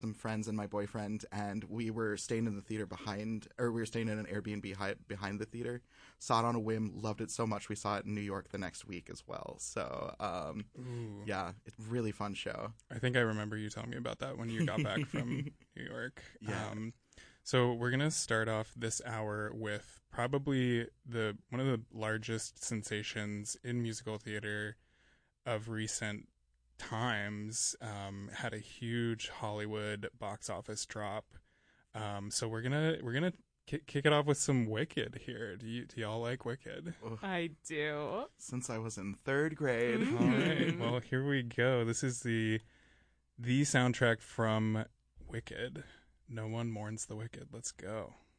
some friends and my boyfriend, and we were staying in the theater we were staying in an Airbnb behind the theater. Saw it on a whim, loved it so much we saw it in New York the next week as well. So, yeah, it's a really fun show. I think I remember you telling me about that when you got back from New York. Yeah. So we're gonna start off this hour with probably one of the largest sensations in musical theater of recent times. Had a huge Hollywood box office drop. So we're gonna kick it off with some Wicked here. Do y'all like Wicked? I do. Since I was in 3rd grade. All right. Well, here we go. This is the soundtrack from Wicked. No One Mourns the Wicked. Let's go.